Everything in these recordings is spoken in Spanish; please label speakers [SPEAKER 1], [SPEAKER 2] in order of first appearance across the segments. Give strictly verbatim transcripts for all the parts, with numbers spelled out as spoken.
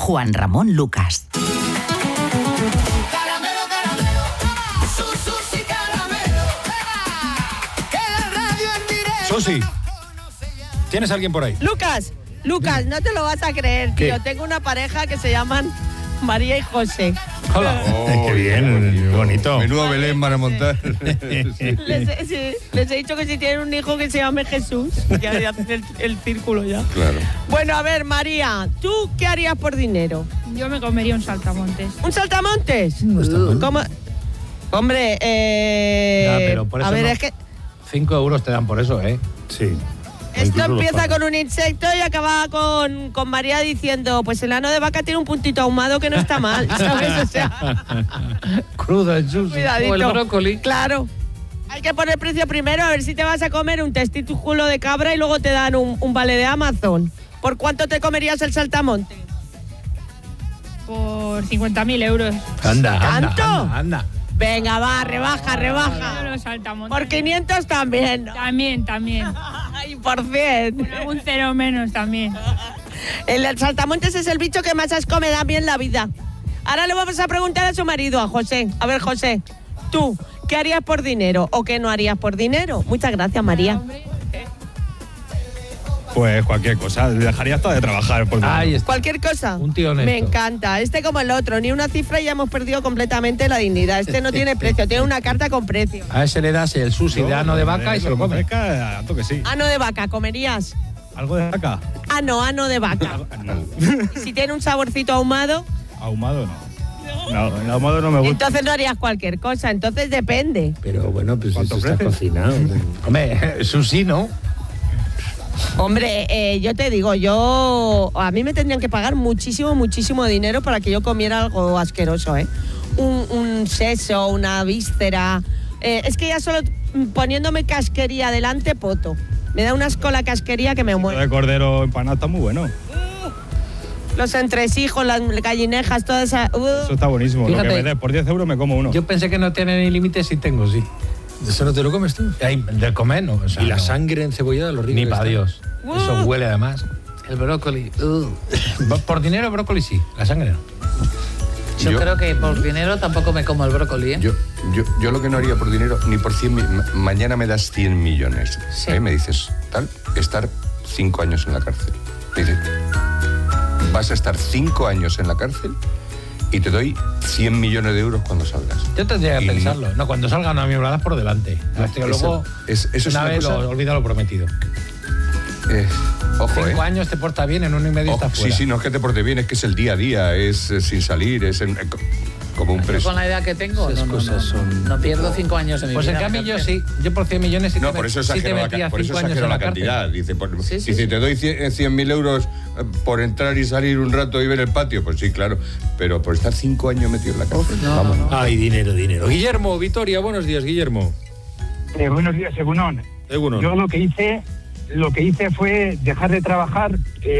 [SPEAKER 1] Juan Ramón Lucas.
[SPEAKER 2] Susi, ¿tienes a alguien por ahí?
[SPEAKER 3] Lucas, Lucas, no te lo vas a creer, tío.
[SPEAKER 2] ¿Qué?
[SPEAKER 3] Tengo una pareja que se llaman María y José.
[SPEAKER 2] Hola.
[SPEAKER 4] Oh,
[SPEAKER 2] qué bien,
[SPEAKER 4] bonito.
[SPEAKER 2] bonito.
[SPEAKER 4] Menudo Belén para montar.
[SPEAKER 2] Sí.
[SPEAKER 3] Les, he- sí, les he dicho que si tienen un hijo que se llame Jesús, ya ya hacen el, el círculo ya.
[SPEAKER 4] Claro.
[SPEAKER 3] Bueno, a ver, María, ¿tú qué harías por dinero?
[SPEAKER 5] Yo me comería un saltamontes.
[SPEAKER 3] ¿Un saltamontes?
[SPEAKER 2] No está mal.
[SPEAKER 3] ¿Cómo? Hombre, eh...
[SPEAKER 6] Ya, pero por eso
[SPEAKER 3] a ver,
[SPEAKER 6] no.
[SPEAKER 3] es que
[SPEAKER 6] Cinco euros te dan por eso, ¿eh?
[SPEAKER 2] Sí.
[SPEAKER 3] esto
[SPEAKER 2] Incluso los
[SPEAKER 3] empieza
[SPEAKER 2] pago.
[SPEAKER 3] con un insecto y acaba con, con María diciendo, pues el ano de vaca tiene un puntito ahumado que no está mal, ¿sabes? O sea,
[SPEAKER 6] Crudo el sushi.
[SPEAKER 3] cuidadito.
[SPEAKER 7] O el brócoli.
[SPEAKER 3] Claro. Hay que poner precio primero, a ver si te vas a comer un testículo de cabra y luego te dan un, un vale de Amazon. ¿Por cuánto te comerías el saltamonte?
[SPEAKER 5] Por cincuenta mil euros.
[SPEAKER 6] Anda, anda,
[SPEAKER 3] ¿Tanto?
[SPEAKER 6] anda, anda.
[SPEAKER 3] Venga, va, rebaja,
[SPEAKER 5] Yo
[SPEAKER 3] rebaja.
[SPEAKER 5] los saltamontes.
[SPEAKER 3] Por quinientos también, ¿no?
[SPEAKER 5] También, también.
[SPEAKER 3] Ay, por cien.
[SPEAKER 5] Un cero menos también.
[SPEAKER 3] El, el saltamontes es el bicho que más asco me da a mí en la vida. Ahora le vamos a preguntar a su marido, a José. A ver, José, tú, ¿qué harías por dinero o qué no harías por dinero? Muchas gracias, María.
[SPEAKER 8] Pues cualquier cosa, dejaría hasta de trabajar por
[SPEAKER 6] Ahí está.
[SPEAKER 3] Cualquier cosa.
[SPEAKER 6] Un tío honesto.
[SPEAKER 3] Me encanta. Este como el otro, ni una cifra y ya hemos perdido completamente la dignidad. Este no tiene precio, tiene una carta con precio.
[SPEAKER 6] A ese le das el sushi de ano de vaca y se lo come.
[SPEAKER 8] Tanto que sí.
[SPEAKER 3] Ano de vaca, ¿comerías?
[SPEAKER 8] ¿Algo de vaca?
[SPEAKER 3] Ano, ano de vaca.
[SPEAKER 8] No.
[SPEAKER 3] Y si tiene un saborcito ahumado,
[SPEAKER 8] Ahumado no. No, el ahumado no me gusta.
[SPEAKER 3] entonces no harías cualquier cosa. Entonces depende.
[SPEAKER 6] Pero bueno, pues
[SPEAKER 8] ¿Cuánto
[SPEAKER 6] eso está
[SPEAKER 8] ofreces?
[SPEAKER 6] cocinado. Hombre, sushi, ¿no?
[SPEAKER 3] Hombre, eh, yo te digo, yo a mí me tendrían que pagar muchísimo, muchísimo dinero para que yo comiera algo asqueroso, ¿eh? Un, un seso, una víscera. Eh, es que ya solo poniéndome casquería delante, poto. Me da una asco la casquería que me
[SPEAKER 8] Lo
[SPEAKER 3] muere.
[SPEAKER 8] de cordero empanado está muy bueno.
[SPEAKER 3] Los entresijos, las gallinejas, toda esa. Uh.
[SPEAKER 8] Eso está buenísimo.
[SPEAKER 6] Fíjate.
[SPEAKER 8] Lo que me des por diez euros me como uno.
[SPEAKER 6] Yo pensé que no tiene ni límites y tengo, sí.
[SPEAKER 2] ¿Eso no te lo comes tú?
[SPEAKER 6] Ay, de comer, no. O sea,
[SPEAKER 2] Y la
[SPEAKER 6] no.
[SPEAKER 2] sangre encebollada, lo rico
[SPEAKER 6] Ni
[SPEAKER 2] que
[SPEAKER 6] para
[SPEAKER 2] está.
[SPEAKER 6] Dios.
[SPEAKER 3] Uh.
[SPEAKER 6] Eso huele además. El brócoli. uh. Por dinero, brócoli sí. La sangre no.
[SPEAKER 7] Yo,
[SPEAKER 4] Yo-
[SPEAKER 7] creo que por dinero tampoco me como el brócoli, ¿eh?
[SPEAKER 4] Yo, yo, yo lo que no haría por dinero, ni por cien mil. ma- Mañana me das cien millones.
[SPEAKER 7] Sí.
[SPEAKER 4] ¿eh? Me dices, tal, estar cinco años en la cárcel. Me dices, vas a estar cinco años en la cárcel y te doy cien millones de euros cuando salgas.
[SPEAKER 6] Yo tendría que
[SPEAKER 4] Y-
[SPEAKER 6] pensarlo. No, cuando salga no me lo das por delante.
[SPEAKER 4] No,
[SPEAKER 6] Hasta que
[SPEAKER 4] eso-
[SPEAKER 6] luego,
[SPEAKER 4] es- eso es
[SPEAKER 6] una
[SPEAKER 4] una
[SPEAKER 6] vez
[SPEAKER 4] cosa-
[SPEAKER 6] lo olvida lo prometido.
[SPEAKER 4] Eh, ojo,
[SPEAKER 6] Cinco
[SPEAKER 4] ¿eh?
[SPEAKER 6] años te porta bien, en uno y medio
[SPEAKER 4] Ojo,
[SPEAKER 6] estás
[SPEAKER 4] sí,
[SPEAKER 6] fuera.
[SPEAKER 4] sí, no es que te porte bien, es que es el día a día, es eh, sin salir, es en- eh, co- como un
[SPEAKER 7] Yo
[SPEAKER 4] preso.
[SPEAKER 7] con la edad que tengo,
[SPEAKER 2] Esas
[SPEAKER 7] no, no,
[SPEAKER 2] cosas
[SPEAKER 7] no,
[SPEAKER 2] son-
[SPEAKER 7] no pierdo cinco años en mi
[SPEAKER 6] Pues en
[SPEAKER 7] vida.
[SPEAKER 6] cambio yo
[SPEAKER 7] fíjate.
[SPEAKER 6] sí. Yo por cien millones sí
[SPEAKER 4] No,
[SPEAKER 6] te,
[SPEAKER 4] por eso
[SPEAKER 6] sí te
[SPEAKER 4] exagero, la,
[SPEAKER 6] metía
[SPEAKER 4] ca- por eso
[SPEAKER 6] cinco años
[SPEAKER 4] exagero
[SPEAKER 6] en
[SPEAKER 4] la
[SPEAKER 6] la cárcel.
[SPEAKER 4] cantidad. Dice, por-
[SPEAKER 7] Sí, sí,
[SPEAKER 4] y si
[SPEAKER 7] sí.
[SPEAKER 4] te doy cien mil euros eh, por entrar y salir un rato y ver el patio, pues sí, claro. Pero por estar cinco años metido en la cárcel,
[SPEAKER 7] No,
[SPEAKER 4] vamos.
[SPEAKER 7] no, no.
[SPEAKER 2] Ay, dinero, dinero. Guillermo, Vitoria, buenos días, Guillermo.
[SPEAKER 9] Eh, buenos días, Egunon.
[SPEAKER 2] Egunon.
[SPEAKER 9] Yo lo que hice, lo que hice fue dejar de trabajar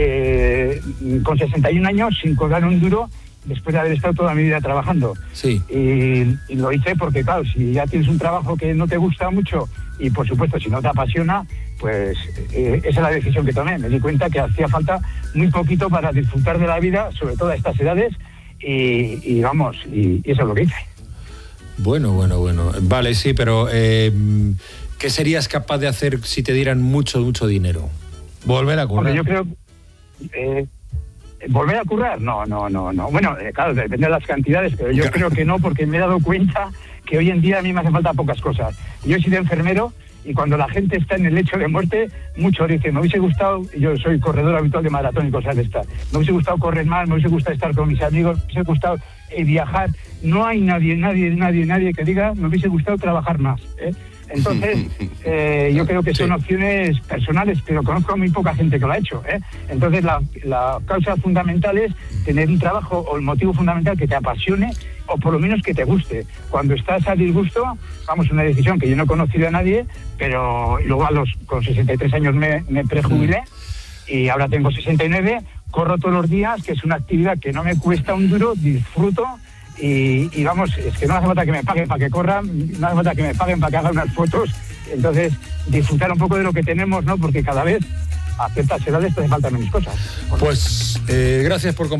[SPEAKER 9] eh, con sesenta y un años sin cobrar un duro después de haber estado toda mi vida trabajando.
[SPEAKER 2] Sí.
[SPEAKER 9] Y, y lo hice porque, claro, si ya tienes un trabajo que no te gusta mucho y, por supuesto, si no te apasiona, pues eh, esa es la decisión que tomé. Me di cuenta que hacía falta muy poquito para disfrutar de la vida, sobre todo a estas edades, y, y vamos, y, y eso es lo que hice.
[SPEAKER 2] Bueno, bueno, bueno. Vale, sí, pero eh, ¿qué serías capaz de hacer si te dieran mucho, mucho dinero?
[SPEAKER 6] Volver a currar.
[SPEAKER 9] Hombre, yo creo... Eh, ¿Volver a currar? No, no, no, no. Bueno, eh, claro, depende de las cantidades, pero yo creo que no, porque me he dado cuenta que hoy en día a mí me hace falta pocas cosas. Yo he sido enfermero y cuando la gente está en el lecho de muerte, muchos dicen, me hubiese gustado, yo soy corredor habitual de maratón y cosas de estas, me hubiese gustado correr más, me hubiese gustado estar con mis amigos, me hubiese gustado eh, viajar. No hay nadie, nadie, nadie, nadie que diga, me hubiese gustado trabajar más, ¿eh? Entonces, eh, yo creo que son
[SPEAKER 2] Sí.
[SPEAKER 9] opciones personales, pero conozco a muy poca gente que lo ha hecho, ¿eh? Entonces, la, la causa fundamental es tener un trabajo, o el motivo fundamental que te apasione, o por lo menos que te guste. Cuando estás a disgusto, vamos, una decisión que yo no he conocido a nadie, pero luego a los con sesenta y tres años me, me prejubilé, y ahora tengo sesenta y nueve, corro todos los días, que es una actividad que no me cuesta un duro, disfruto. Y, y vamos, es que no hace falta que me paguen para que corran, no hace falta que me paguen para que hagan unas fotos. Entonces, disfrutar un poco de lo que tenemos, ¿no? Porque cada vez a ciertas edades te hace falta menos cosas.
[SPEAKER 2] Pues eh, gracias por